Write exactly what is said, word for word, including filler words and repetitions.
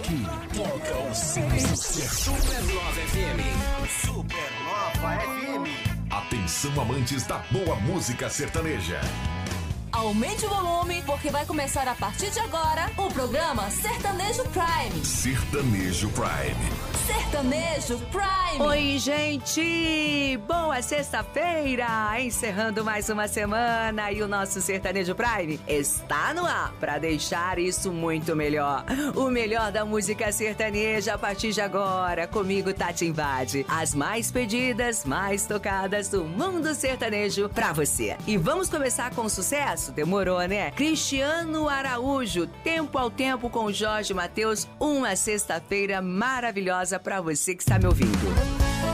Aqui toca o seu sucesso. Supernova F M. Supernova F M. Atenção, amantes da boa música sertaneja. Aumente o volume, porque vai começar a partir de agora o programa Sertanejo Prime. Sertanejo Prime. Sertanejo Prime. Oi, gente! Boa sexta-feira! Encerrando mais uma semana e o nosso Sertanejo Prime está no ar para deixar isso muito melhor. O melhor da música sertaneja a partir de agora. Comigo, Tati Invade. As mais pedidas, mais tocadas do mundo sertanejo pra você. E vamos começar com sucesso? Demorou, né? Cristiano Araújo, Tempo ao Tempo com Jorge Mateus. Uma sexta-feira maravilhosa pra você que está me ouvindo.